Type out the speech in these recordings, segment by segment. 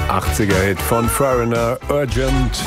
80er-Hit von Foreigner, Urgent.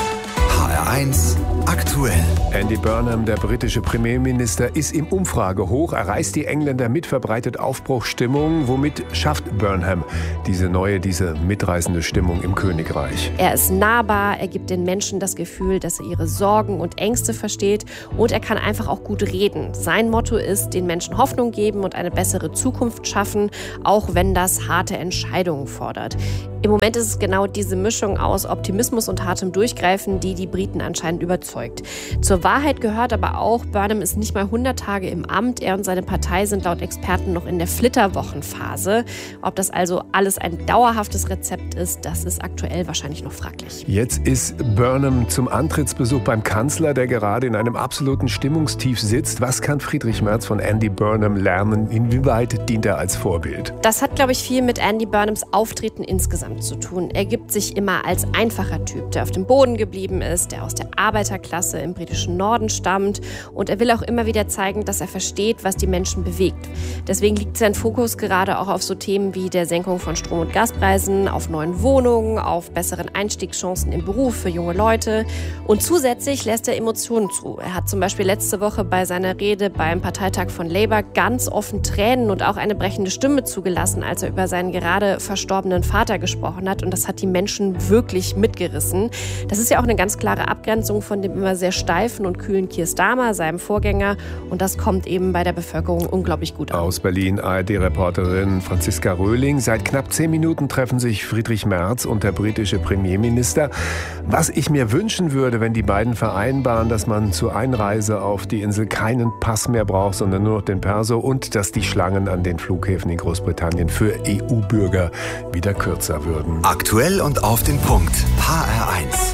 HR1 aktuell. Andy Burnham, der britische Premierminister, ist im Umfragehoch. Er reißt die Engländer mit, verbreitet Aufbruchsstimmung. Womit schafft Burnham diese mitreißende Stimmung im Königreich? Er ist nahbar, er gibt den Menschen das Gefühl, dass er ihre Sorgen und Ängste versteht und er kann einfach auch gut reden. Sein Motto ist, den Menschen Hoffnung geben und eine bessere Zukunft schaffen, auch wenn das harte Entscheidungen fordert. Im Moment ist es genau diese Mischung aus Optimismus und hartem Durchgreifen, die die Briten anscheinend überzeugt. Zur Wahrheit gehört aber auch, Burnham ist nicht mal 100 Tage im Amt. Er und seine Partei sind laut Experten noch in der Flitterwochenphase. Ob das also alles ein dauerhaftes Rezept ist, das ist aktuell wahrscheinlich noch fraglich. Jetzt ist Burnham zum Antrittsbesuch beim Kanzler, der gerade in einem absoluten Stimmungstief sitzt. Was kann Friedrich Merz von Andy Burnham lernen? Inwieweit dient er als Vorbild? Das hat, glaube ich, viel mit Andy Burnhams Auftreten insgesamt zu tun. Er gibt sich immer als einfacher Typ, der auf dem Boden geblieben ist, der aus der Arbeiterklasse im britischen Norden stammt. Und er will auch immer wieder zeigen, dass er versteht, was die Menschen bewegt. Deswegen liegt sein Fokus gerade auch auf so Themen wie der Senkung von Strom- und Gaspreisen, auf neuen Wohnungen, auf besseren Einstiegschancen im Beruf für junge Leute. Und zusätzlich lässt er Emotionen zu. Er hat zum Beispiel letzte Woche bei seiner Rede beim Parteitag von Labour ganz offen Tränen und auch eine brechende Stimme zugelassen, als er über seinen gerade verstorbenen Vater gesprochen hat. Und das hat die Menschen wirklich mitgerissen. Das ist ja auch eine ganz klare Abgrenzung von dem immer sehr steifen und kühlen Keir Starmer, seinem Vorgänger. Und das kommt eben bei der Bevölkerung unglaublich gut an. Aus Berlin ARD-Reporterin Franziska Röhling. Seit knapp 10 Minuten treffen sich Friedrich Merz und der britische Premierminister. Was ich mir wünschen würde, wenn die beiden vereinbaren, dass man zur Einreise auf die Insel keinen Pass mehr braucht, sondern nur noch den Perso und dass die Schlangen an den Flughäfen in Großbritannien für EU-Bürger wieder kürzer würden. Aktuell und auf den Punkt. HR1.